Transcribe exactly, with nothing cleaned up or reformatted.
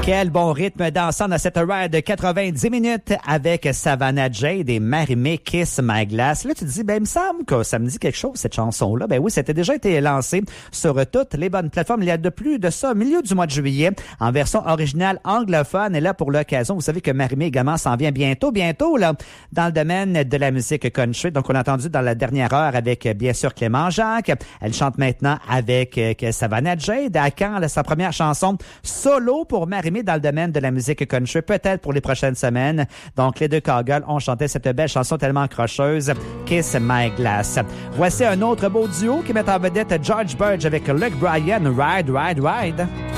Quel bon rythme dansant dans cette ride de quatre-vingt-dix minutes avec Savannah Jade et Marie-Mé Kiss My Glass. Là, tu te dis, ben, il me semble que ça me dit quelque chose, cette chanson-là. Ben oui, c'était déjà été lancé sur toutes les bonnes plateformes. Il y a de plus de ça, au milieu du mois de juillet, en version originale anglophone. Et là, pour l'occasion, vous savez que Marie-Mé également s'en vient bientôt, bientôt, là, dans le domaine de la musique country. Donc, on a entendu dans la dernière heure avec, bien sûr, Clément Jacques. Elle chante maintenant avec euh, Savannah Jade. À quand, là, sa première chanson solo pour Marie-Mé dans le domaine de la musique country, peut-être pour les prochaines semaines. Donc, les deux cowgirls ont chanté cette belle chanson tellement accrocheuse, Kiss My Glass. Voici un autre beau duo qui met en vedette George Burge avec Luke Bryan, Ride, Ride, Ride.